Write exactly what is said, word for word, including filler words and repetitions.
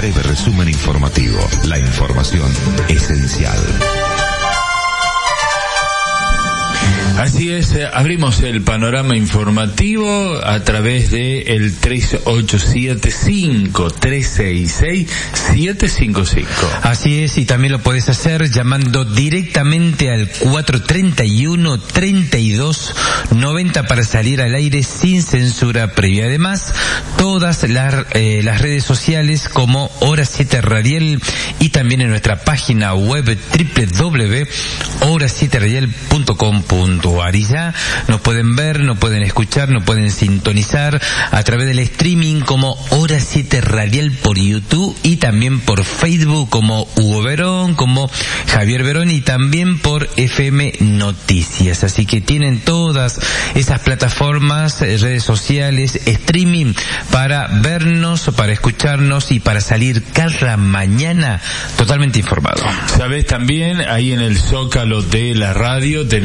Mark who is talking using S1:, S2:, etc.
S1: breve resumen informativo. La información esencial.
S2: Así es, eh, abrimos el panorama informativo a través de el tres ocho siete cinco tres seis seis siete cinco cinco.
S3: Así es, y también lo puedes hacer llamando directamente al cuatro treinta y uno treinta y dos noventa para salir al aire sin censura previa. Además, todas las, eh, las redes sociales como Hora siete Radial y también en nuestra página web doble u doble u doble u punto hora siete radial punto com punto a r. Y ya nos pueden ver, nos pueden escuchar, nos pueden sintonizar a través del streaming como Hora siete Radial por YouTube y también por Facebook como Hugo Verón, como Javier Verón y también por F M Noticias. Así que tienen todas esas plataformas, redes sociales, streaming para vernos, para escucharnos y para salir cada mañana totalmente informado.
S2: Sabes, también ahí en el Zócalo de la radio